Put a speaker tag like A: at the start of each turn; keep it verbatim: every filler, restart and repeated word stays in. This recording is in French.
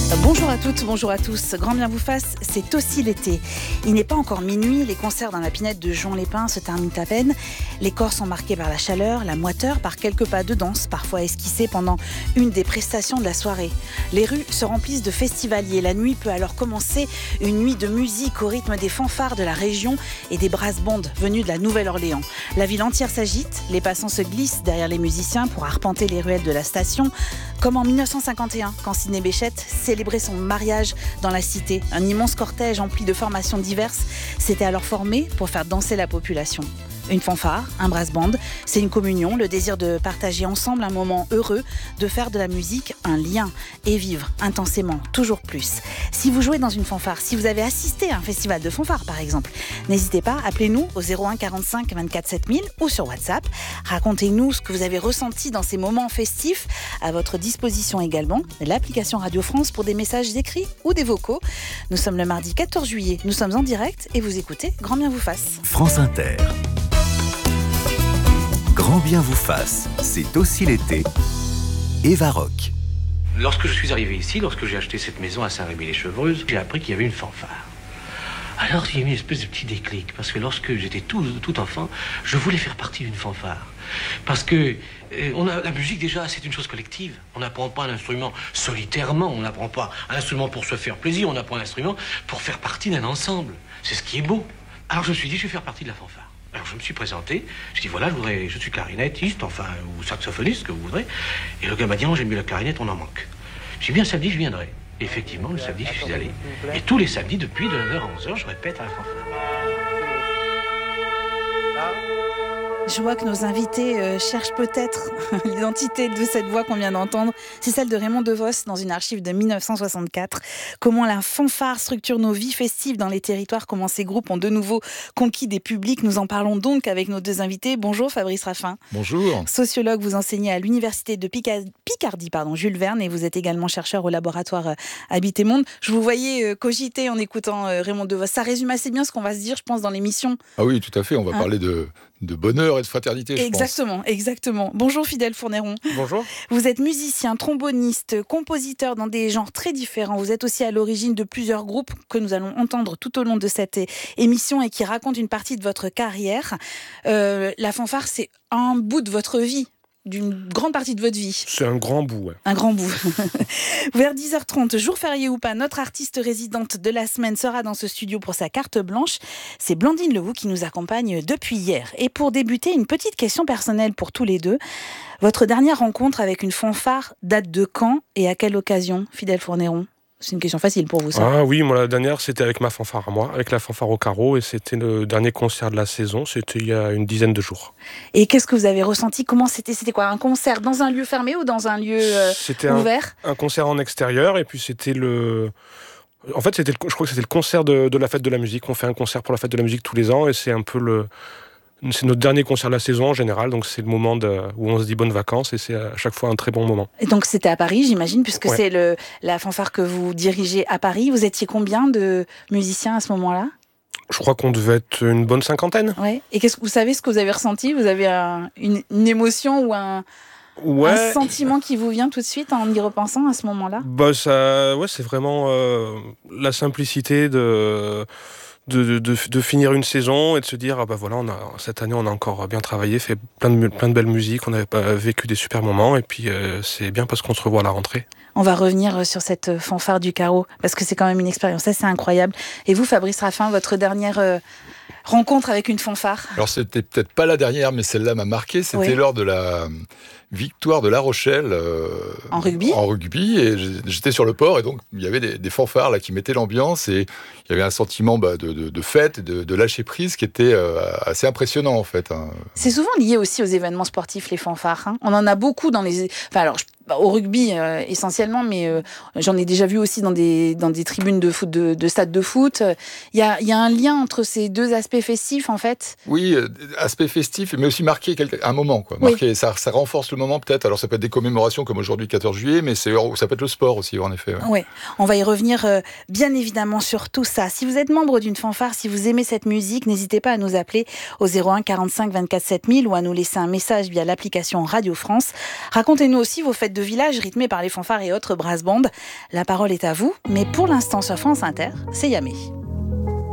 A: Bonjour à toutes, bonjour à tous. Grand bien vous fasse, c'est aussi l'été. Il n'est pas encore minuit, les concerts dans la Pinède de Juan-les-Pins se terminent à peine. Les corps sont marqués par la chaleur, la moiteur, par quelques pas de danse, parfois esquissés pendant une des prestations de la soirée. Les rues se remplissent de festivaliers. La nuit peut alors commencer, une nuit de musique au rythme des fanfares de la région et des brass bands venus de la Nouvelle-Orléans. La ville entière s'agite, les passants se glissent derrière les musiciens pour arpenter les ruelles de la station, comme en dix-neuf cent cinquante et un, quand Sidney Bechet célébrait son mariage dans la cité. Un immense cortège empli de formations diverses s'était alors formé pour faire danser la population. Une fanfare, un brass band, c'est une communion, le désir de partager ensemble un moment heureux, de faire de la musique un lien et vivre intensément, toujours plus. Si vous jouez dans une fanfare, si vous avez assisté à un festival de fanfare par exemple, n'hésitez pas, appelez-nous au zéro un quarante-cinq vingt-quatre sept mille ou sur WhatsApp. Racontez-nous ce que vous avez ressenti dans ces moments festifs. À votre disposition également, l'application Radio France pour des messages écrits ou des vocaux. Nous sommes le mardi quatorze juillet, nous sommes en direct et vous écoutez Grand bien vous fasse.
B: France Inter. Grand bien vous fasse, c'est aussi l'été. Eva Rock.
C: Lorsque je suis arrivé ici, lorsque j'ai acheté cette maison à Saint-Rémy-les-Chevreuses, j'ai appris qu'il y avait une fanfare. Alors il y a eu une espèce de petit déclic, parce que lorsque j'étais tout, tout enfant, je voulais faire partie d'une fanfare. Parce que euh, on a, la musique déjà, c'est une chose collective. On n'apprend pas un instrument solitairement, on n'apprend pas un instrument pour se faire plaisir, on apprend un instrument pour faire partie d'un ensemble. C'est ce qui est beau. Alors je me suis dit, je vais faire partie de la fanfare. Alors je me suis présenté, je dis voilà, je voudrais, je suis clarinettiste, enfin, ou saxophoniste, ce que vous voudrez. Et le gars m'a dit non, j'aime mieux la clarinette, on en manque. J'ai dit bien samedi, je viendrai. Et effectivement, le samedi, je suis allé. Et tous les samedis, depuis de neuf heures à onze heures, je répète à la fanfare.
A: Je vois que nos invités euh, cherchent peut-être l'identité de cette voix qu'on vient d'entendre. C'est celle de Raymond DeVos dans une archive de dix-neuf cent soixante-quatre. Comment la fanfare structure nos vies festives dans les territoires, comment ces groupes ont de nouveau conquis des publics. Nous en parlons donc avec nos deux invités. Bonjour Fabrice Raffin.
D: Bonjour.
A: Sociologue, vous enseignez à l'université de Picardie, Picardie pardon, Jules Verne, et vous êtes également chercheur au laboratoire Habiter Monde. Je vous voyais euh, cogiter en écoutant euh, Raymond DeVos. Ça résume assez bien ce qu'on va se dire, je pense, dans l'émission.
D: Ah oui, tout à fait. On va
A: hein
D: parler de... de bonheur et de fraternité, je
A: exactement,
D: pense.
A: Exactement. Bonjour Fidèle Fourneron.
E: Bonjour.
A: Vous êtes musicien, tromboniste, compositeur dans des genres très différents. Vous êtes aussi à l'origine de plusieurs groupes que nous allons entendre tout au long de cette émission et qui racontent une partie de votre carrière. Euh, la fanfare, c'est un bout de votre vie, d'une grande partie de votre vie.
E: C'est un grand bout, ouais.
A: Un grand bout. Vers dix heures trente, jour férié ou pas, notre artiste résidente de la semaine sera dans ce studio pour sa carte blanche. C'est Blandine Lehoux qui nous accompagne depuis hier. Et pour débuter, une petite question personnelle pour tous les deux. Votre dernière rencontre avec une fanfare date de quand et à quelle occasion, Fidèle Fourneron ? C'est une question facile pour vous, ça.
E: Ah oui, moi, la dernière, c'était avec ma fanfare à moi, avec la fanfare au carreau, et c'était le dernier concert de la saison, c'était il y a une dizaine de jours.
A: Et qu'est-ce que vous avez ressenti ? Comment c'était ? C'était quoi ? Un concert dans un lieu fermé ou dans un lieu euh,
E: c'était
A: ouvert ?
E: un, un concert en extérieur, et puis c'était le... En fait, c'était le... je crois que c'était le concert de, de la fête de la musique. On fait un concert pour la fête de la musique tous les ans, et c'est un peu le... C'est notre dernier concert de la saison en général, donc c'est le moment de, où on se dit bonnes vacances et c'est à chaque fois un très bon moment.
A: Et donc c'était à Paris, j'imagine, puisque
E: ouais.
A: c'est le, la fanfare que vous dirigez à Paris. Vous étiez combien de musiciens à ce moment-là ?
E: Je crois qu'on devait être une bonne cinquantaine.
A: Ouais. Et qu'est-ce que vous savez ce que vous avez ressenti ? Vous avez un, une, une émotion ou un,
E: ouais.
A: un sentiment qui vous vient tout de suite en y repensant à ce moment-là ?
E: Bah ça, ouais, c'est vraiment euh, la simplicité de... De, de, de, de finir une saison et de se dire ah bah voilà, on a, cette année on a encore bien travaillé, fait plein de, plein de belles musiques, on a vécu des super moments et puis euh, c'est bien parce qu'on se revoit à la rentrée.
A: On va revenir sur cette fanfare du carreau parce que c'est quand même une expérience assez incroyable. Et vous, Fabrice Raffin, votre dernière euh, rencontre avec une fanfare ?
D: Alors c'était peut-être pas la dernière, mais celle-là m'a marqué. C'était
A: oui.
D: lors de la victoire de La Rochelle euh,
A: en rugby.
D: En rugby, et j'étais sur le port et donc il y avait des, des fanfares là qui mettaient l'ambiance et il y avait un sentiment bah, de, de, de fête, de, de lâcher prise qui était euh, assez impressionnant en fait. Hein.
A: C'est souvent lié aussi aux événements sportifs, les fanfares. Hein. On en a beaucoup dans les. Enfin alors. Je... au rugby euh, essentiellement, mais euh, j'en ai déjà vu aussi dans des, dans des tribunes de, foot, de, de stades de foot. Il y a, y a un lien entre ces deux aspects festifs, en fait.
D: Oui, euh, aspect festif, mais aussi marquer quelque, un moment. Quoi. Marquer, oui. ça, ça renforce le moment peut-être. Alors ça peut être des commémorations comme aujourd'hui, quatorze juillet, mais c'est, ça peut être le sport aussi, en effet.
A: Oui, ouais. On va y revenir euh, bien évidemment sur tout ça. Si vous êtes membre d'une fanfare, si vous aimez cette musique, n'hésitez pas à nous appeler au zéro un quarante-cinq vingt-quatre sept mille ou à nous laisser un message via l'application Radio France. Racontez-nous aussi vos fêtes de de village rythmée par les fanfares et autres brass bands. La parole est à vous, mais pour l'instant sur France Inter, c'est Yamé.